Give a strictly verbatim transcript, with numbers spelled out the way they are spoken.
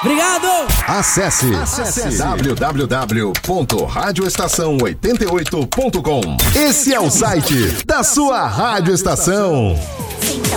Obrigado! Acesse, Acesse. w w w ponto rádio estação oitenta e oito ponto com. Esse é o site da sua Rádio Estação.